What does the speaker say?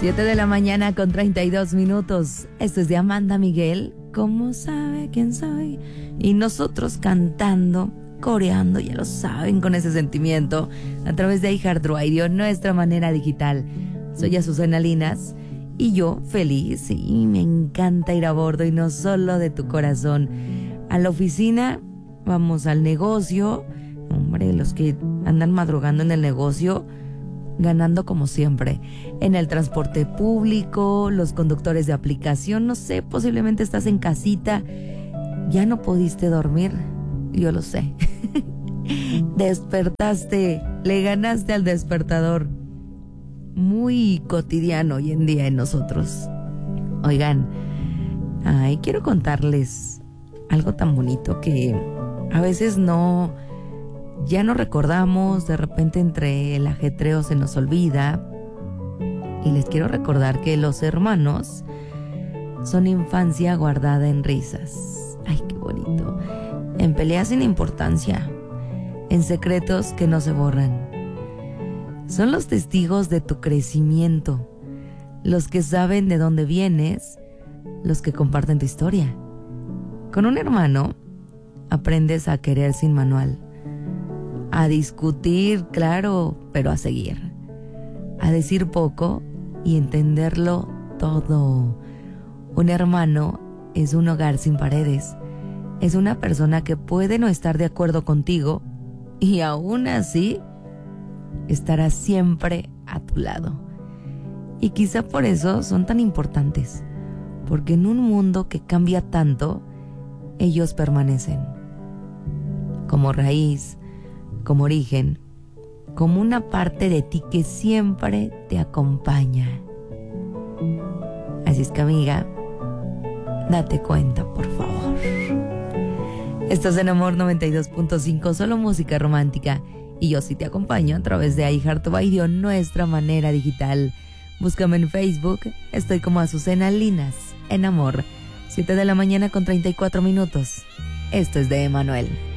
7 de la mañana con 32 minutos. Esto es de Amanda Miguel. ¿Cómo sabe quién soy? Y nosotros cantando, coreando, ya lo saben, con ese sentimiento, a través de iHeartRadio, nuestra manera digital. Soy Azucena Linas y yo feliz, y me encanta ir a bordo, y no solo de tu corazón. A la oficina, vamos al negocio. Hombre, los que andan madrugando en el negocio, ganando como siempre. En el transporte público, los conductores de aplicación, no sé, posiblemente estás en casita, ya no pudiste dormir, yo lo sé. Despertaste, le ganaste al despertador. Muy cotidiano hoy en día en nosotros. Oigan, quiero contarles algo tan bonito que a veces ya no recordamos, de repente entre el ajetreo se nos olvida. Y les quiero recordar que los hermanos son infancia guardada en risas. Ay, qué bonito. En peleas sin importancia, en secretos que no se borran. Son los testigos de tu crecimiento, los que saben de dónde vienes, los que comparten tu historia. Con un hermano aprendes a querer sin manual, a discutir, claro, pero a seguir, a decir poco y entenderlo todo. Un hermano es un hogar sin paredes, es una persona que puede no estar de acuerdo contigo y aún así estará siempre a tu lado. Y quizá por eso son tan importantes, porque en un mundo que cambia tanto, ellos permanecen como raíz, como origen, como una parte de ti que siempre te acompaña. Así es que, amiga, date cuenta, por favor. Estás en Amor 92.5, solo música romántica. Y yo sí te acompaño a través de iHeartRadio, nuestra manera digital. Búscame en Facebook, estoy como Azucena Linas, en Amor. 7 de la mañana con 34 minutos. Esto es de Emanuel.